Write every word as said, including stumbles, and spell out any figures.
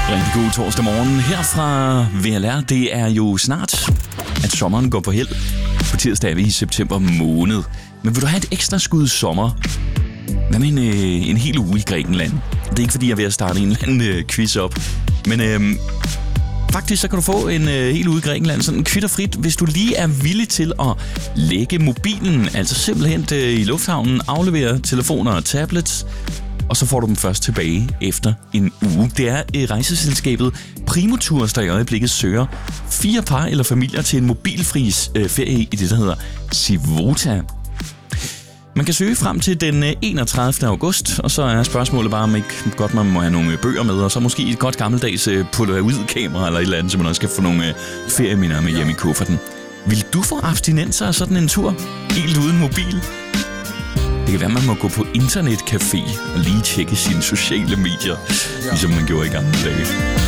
Rigtig god torsdag morgen her fra V L R. Det er jo snart, at sommeren går på held. På tirsdag er vi i september måned. Men vil du have et ekstra skud sommer? Hvad med en, øh, en hel uge i Grækenland? Det er ikke fordi, jeg er ved at starte en eller anden øh, quiz op. Men øh, faktisk så kan du få en øh, hel uge i Grækenland sådan kvitterfrit, hvis du lige er villig til at lægge mobilen. Altså simpelthen øh, i lufthavnen aflevere telefoner og tablets. Og så får du dem først tilbage efter en uge. Det er øh, rejseselskabet Primo Tours, der i øjeblikket søger fire par eller familier til en mobilfri øh, ferie i det, der hedder Sivota. Man kan søge frem til den enogtredivte august, og så er spørgsmålet bare, om ikke godt man må have nogle bøger med, og så måske et godt gammeldags polaroid-kamera eller et eller andet, så man også kan få nogle ferieminder med hjem i kufferten. Vil du få abstinenser af sådan en tur? Helt uden mobil? Det kan være, man må gå på internetcafé og lige tjekke sine sociale medier, ligesom man gjorde i gamle dage.